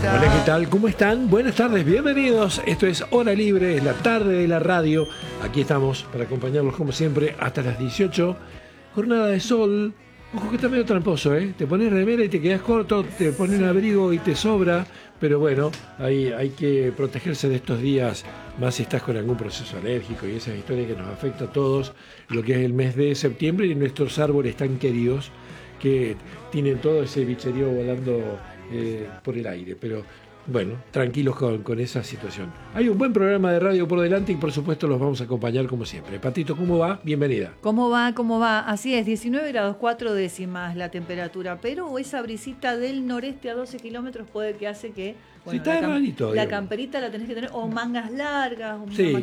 Hola. Hola, ¿qué tal? ¿Cómo están? Buenas tardes, bienvenidos. Esto es Hora Libre, es la tarde de la radio. Aquí estamos para acompañarlos como siempre hasta las 18. Jornada de sol. Ojo que está medio tramposo, ¿eh? Te pones remera y te quedas corto, te pones abrigo y te sobra. Pero bueno, hay que protegerse de estos días, más si estás con algún proceso alérgico y esas historias que nos afecta a todos, lo que es el mes de septiembre y nuestros árboles tan queridos que tienen todo ese bicherío volando por el aire. Pero bueno, tranquilos con esa situación. Hay un buen programa de radio por delante y por supuesto los vamos a acompañar como siempre. Patito, ¿cómo va? Bienvenida. ¿Cómo va? ¿Cómo va? Así es, 19 grados 4 décimas la temperatura, pero esa brisita del noreste a 12 kilómetros puede que hace que... Sí, está rarito, la digamos. camperita la tenés que tener, o mangas largas, o Sí,